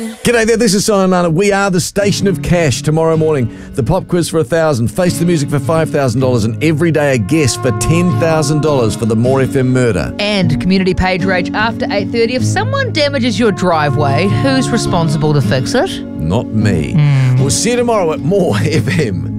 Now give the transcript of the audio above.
G'day there, this is Simon Nana. We are the station of cash. Tomorrow morning, the pop quiz for $1,000, Face the Music for $5,000, and every day a guest for $10,000 for the More FM murder. And community page rage after 8:30. If someone damages your driveway, who's responsible to fix it? Not me. We'll see you tomorrow at More FM.